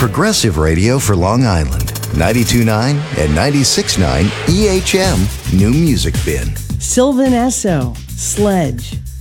progressive radio for Long Island. 92.9 and 96.9 EHM New Music Bin. Sylvan Esso, Sledge.